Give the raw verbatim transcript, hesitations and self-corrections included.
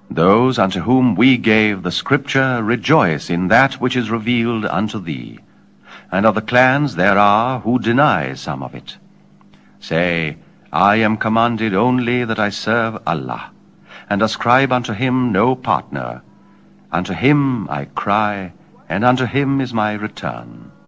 Those unto whom we gave the Scripture rejoice in that which is revealed unto thee. And of the clans there are who deny some of it. Say, I am commanded only that I serve Allah, and ascribe unto him no partner. Unto him I cry, and unto him is my return.